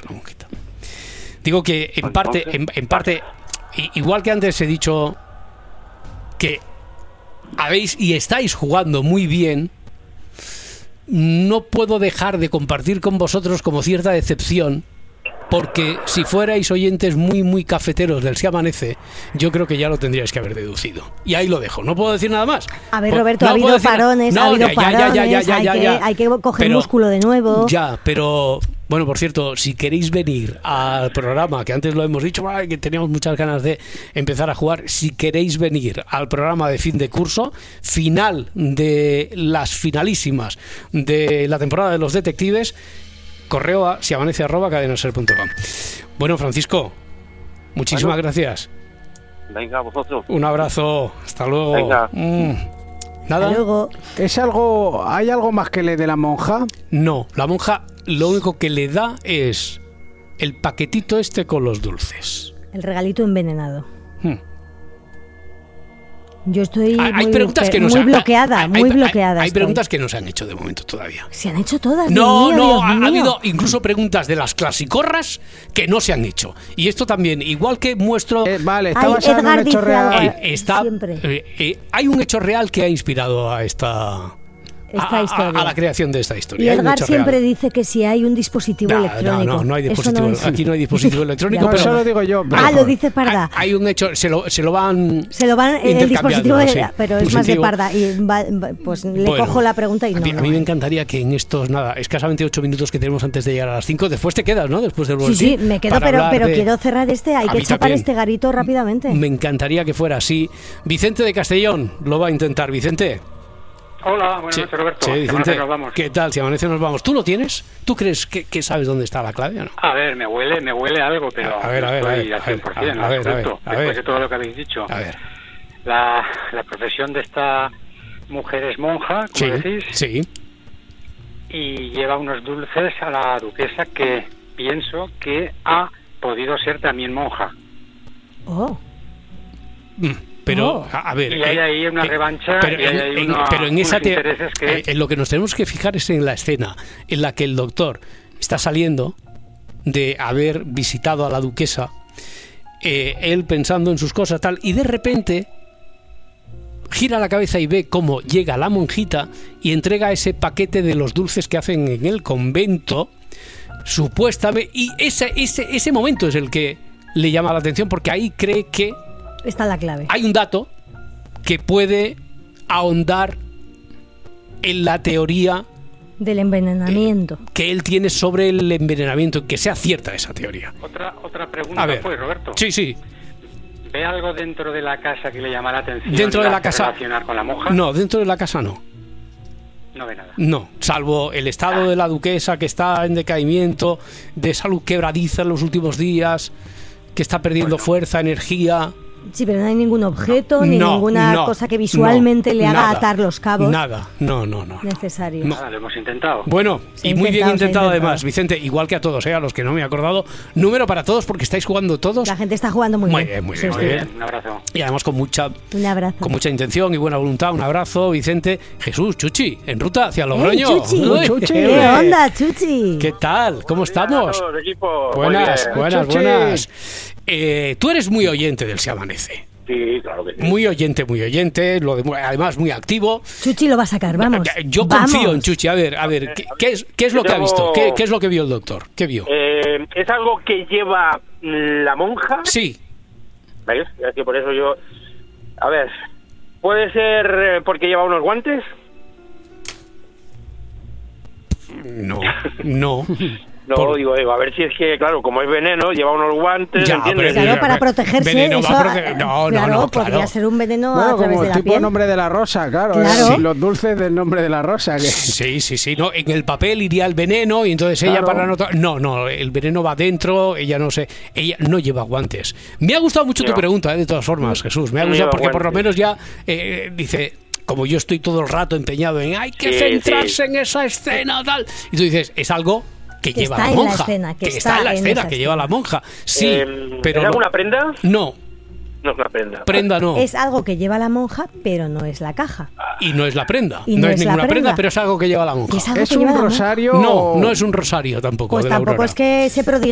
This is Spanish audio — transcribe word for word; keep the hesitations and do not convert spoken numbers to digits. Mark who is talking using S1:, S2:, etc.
S1: hacer la monjita. Digo que en parte, en, en parte, igual que antes he dicho que habéis y estáis jugando muy bien, no puedo dejar de compartir con vosotros como cierta decepción, porque si fuerais oyentes muy muy cafeteros del Se Amanece, yo creo que ya lo tendríais que haber deducido. Y ahí lo dejo, no puedo decir nada más.
S2: A ver, Roberto, no ha habido parones, no, ha habido ya, parones, ya, ya, ya, ya, ya, ya. Hay, que, hay que coger pero, músculo de nuevo.
S1: Ya, pero bueno, por cierto, si queréis venir al programa, que antes lo hemos dicho, ay, que teníamos muchas ganas de empezar a jugar, si queréis venir al programa de fin de curso, final de las finalísimas de la temporada de los detectives, correo a siamanece arroba cadenaser punto com. Bueno, Francisco, muchísimas bueno, gracias.
S3: Venga, vosotros.
S1: Un abrazo, hasta luego.
S3: Venga.
S1: Mm. ¿Nada?
S2: Hasta luego.
S4: ¿Es algo, hay algo más que le dé la monja?
S1: No, la monja lo único que le da es el paquetito este con los dulces.
S2: El regalito envenenado.
S1: Hmm.
S2: Yo estoy
S1: hay
S2: muy,
S1: preguntas que no
S2: muy
S1: se han,
S2: bloqueada,
S1: hay,
S2: muy
S1: hay,
S2: bloqueada.
S1: Hay, hay preguntas
S2: estoy.
S1: que no se han hecho de momento todavía.
S2: Se han hecho todas.
S1: No,
S2: Dios mío,
S1: no,
S2: Dios
S1: ha,
S2: mío.
S1: ha habido incluso preguntas de las clasicorras que no se han hecho. Y esto también, igual que muestro...
S4: Eh, vale, está
S2: Ay,
S4: basado
S2: Edgar
S4: en un hecho
S2: dice
S4: real.
S2: ahora,
S1: Eh, está,
S2: siempre.
S1: eh, eh, hay un hecho real que ha inspirado a esta...
S2: Esta
S1: a,
S2: historia.
S1: a, a la creación de esta historia.
S2: Y
S1: Hay un
S2: Edgar
S1: hecho
S2: siempre
S1: real.
S2: dice que si hay un dispositivo
S1: No,
S2: electrónico.
S1: No, no, no hay dispositivo.
S2: Eso no es.
S1: Aquí no hay dispositivo electrónico.
S4: No,
S1: pero
S4: eso lo digo yo.
S2: Ah,
S4: pero-
S2: lo dice Parda.
S1: Hay, hay un hecho, se lo, se lo van.
S2: Se lo van el
S1: intercambiando,
S2: dispositivo, de,
S1: sí.
S2: pero es más de
S1: Dispositivo.
S2: Parda. Y va, va, pues le
S1: Bueno,
S2: cojo la pregunta y no.
S1: A mí,
S2: no
S1: a mí me
S2: hay.
S1: encantaría que en estos, nada, escasamente ocho minutos que tenemos antes de llegar a las cinco, después te quedas, ¿no? Después del
S2: Sí,
S1: boletín.
S2: sí, me quedo,
S1: para
S2: pero,
S1: hablar
S2: pero
S1: de-
S2: quiero cerrar este. Hay
S1: A
S2: que
S1: mí
S2: chapar
S1: también.
S2: este garito rápidamente.
S1: Me encantaría que fuera así. Vicente de Castellón lo va a intentar. Vicente.
S5: Hola, buenas
S1: Sí,
S5: noches, Roberto.
S1: sí,
S5: Si
S1: Vicente,
S5: amanece nos vamos.
S1: ¿qué tal? Si amanece nos vamos. ¿Tú lo tienes? ¿Tú crees que, que sabes dónde está la clave o no?
S5: A ver, me huele, me huele algo, pero
S1: A ver, a ver,
S5: no
S1: a
S5: estoy
S1: ver,
S5: al cien por ciento,
S1: a ver, a ver,
S5: absoluto,
S1: a
S5: después
S1: ver.
S5: de todo lo que habéis dicho.
S1: A ver.
S5: La, la profesión de esta mujer es monja, como
S1: Sí,
S5: decís,
S1: sí.
S5: y lleva unos dulces a la duquesa que pienso que ha podido ser también monja.
S2: Oh.
S1: Mm, Pero,
S2: Oh.
S1: a, a ver...
S5: Y hay
S1: eh,
S5: ahí una
S1: eh,
S5: revancha,
S1: pero
S5: y hay
S1: en,
S5: ahí
S1: en-
S5: una-
S1: pero en
S5: unos
S1: esa te-
S5: intereses que...
S1: eh, en lo que nos tenemos que fijar es en la escena en la que el doctor está saliendo de haber visitado a la duquesa, eh, él pensando en sus cosas tal, y de repente gira la cabeza y ve cómo llega la monjita y entrega ese paquete de los dulces que hacen en el convento, supuestamente, y ese, ese, ese momento es el que le llama la atención, porque ahí cree que
S2: Está la clave.
S1: hay un dato que puede ahondar en la teoría
S2: Del envenenamiento.
S1: que él tiene sobre el envenenamiento, que sea cierta esa teoría.
S5: Otra, otra pregunta,
S1: A ver.
S5: pues, Roberto.
S1: Sí, sí.
S5: ¿Ve algo dentro de la casa que le llama la atención?
S1: Dentro
S5: y
S1: de
S5: la
S1: la
S5: hace
S1: casa.
S5: relacionar con la monja?
S1: No, dentro de la casa no.
S5: No ve nada.
S1: No, salvo el estado de la duquesa, que está en decaimiento, de salud quebradiza en los últimos días, que está perdiendo
S5: Bueno.
S1: fuerza, energía.
S2: Sí, pero no hay ningún objeto ni
S1: No,
S2: ninguna
S1: no,
S2: cosa que visualmente
S1: no,
S2: le haga
S1: nada,
S2: atar los cabos
S1: Nada, no, no, no. no.
S2: necesarios.
S1: No.
S5: Nada, lo hemos intentado.
S1: Bueno,
S2: Se ha
S1: y muy bien
S2: intentado, se ha
S1: intentado
S2: intentado.
S1: además, Vicente, igual que a todos, ¿eh? A los que no me he acordado. Número para todos porque estáis jugando todos.
S2: La gente está jugando muy,
S1: Muy
S2: bien.
S1: bien, muy
S2: Sí,
S1: bien,
S2: sí.
S1: muy
S5: Muy
S1: bien.
S5: bien, un abrazo.
S1: Y además con mucha
S2: Un abrazo.
S1: con mucha intención y buena voluntad. Un abrazo, Vicente. Jesús, Chuchi, en ruta hacia Logroño.
S2: ¡Ey, Chuchi!
S1: Uy,
S4: Chuchi!
S2: ¿Qué onda, Chuchi?
S1: ¿Qué tal? ¿Cómo estamos?
S3: Hola, equipo.
S1: Buenas,
S3: Muy bien.
S1: buenas,
S4: Chuchi.
S1: buenas. Eh, tú eres muy oyente del Se Amanece.
S3: Sí, claro que sí.
S1: Muy oyente, muy oyente. Lo de, además, muy activo.
S2: Chuchi lo va a sacar, vamos.
S1: Yo
S2: Vamos.
S1: confío en Chuchi. A ver, a ver, ¿qué, qué es, qué es lo
S3: Yo
S1: que ha
S3: tengo-
S1: visto? ¿Qué, qué es lo que vio el doctor? ¿Qué vio?
S3: Eh, ¿Es algo que lleva la monja?
S1: Sí.
S3: ¿Veis? Es que por eso yo... A ver, ¿puede ser eh, porque lleva unos guantes?
S1: No, no.
S3: No,
S1: Por-
S3: digo, digo, a ver si es que, claro, como es veneno, lleva unos guantes,
S1: Ya,
S3: ¿entiendes?
S1: pero-
S2: Claro, para protegerse.
S1: Veneno va
S2: eso,
S1: a prote- no, no,
S2: claro,
S1: no,
S2: podría
S1: claro.
S2: ser un veneno
S4: Bueno,
S2: a través
S4: como
S2: de
S4: el
S2: la
S4: tipo
S2: piel.
S4: nombre de la rosa, claro.
S2: Claro.
S4: ¿eh? Los dulces del nombre de la rosa. Que...
S1: Sí, sí, sí, no, en el papel iría el veneno y entonces ella
S4: Claro.
S1: para no... No, no, el veneno va dentro, ella no sé, ella no lleva guantes. Me ha gustado mucho tu
S3: No.
S1: pregunta, ¿eh? De todas formas, Jesús, me ha
S3: No
S1: gustado
S3: lleva
S1: porque por lo
S3: guantes.
S1: menos ya eh, dice, como yo estoy todo el rato empeñado en hay que
S3: Sí,
S1: centrarse
S3: sí.
S1: en esa escena, tal, y tú dices, es algo que,
S2: Que
S1: lleva
S2: está
S1: la
S2: en la
S1: monja,
S2: escena, que
S1: está,
S2: está
S1: en la
S2: en
S1: escena,
S2: esa
S1: que lleva
S2: escena.
S1: la monja, sí,
S3: Eh,
S1: pero
S3: ¿Es
S1: no,
S3: alguna prenda?
S1: no,
S3: No es una prenda.
S1: prenda no,
S2: Es algo que lleva la monja, pero no es la caja.
S1: y no es la prenda,
S2: Y
S1: no,
S2: no
S1: es
S2: es la
S1: ninguna prenda,
S2: prenda.
S1: pero es algo que lleva la monja.
S2: Es algo
S4: ¿Es
S2: que
S4: un
S2: lleva la monja.
S4: rosario?
S1: No,
S4: o-
S1: no es un rosario tampoco
S2: Pues
S1: de la
S2: tampoco
S1: Aurora.
S2: es que se prodigue